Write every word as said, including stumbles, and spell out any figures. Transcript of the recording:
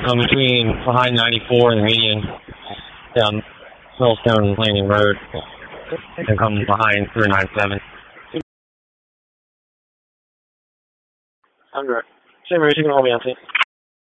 um, between behind ninety-four and the median down Millstone Landing Road and come behind three ninety-seven. I'm direct. Same route, you can hold me on scene.